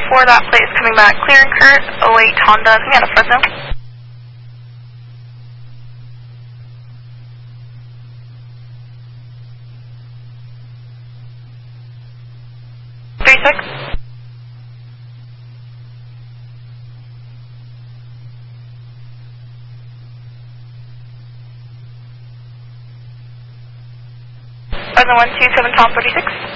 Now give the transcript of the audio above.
4, that plate is coming back clear and current. 08 Honda coming out of Fresno. Fresno 127 Tom 36.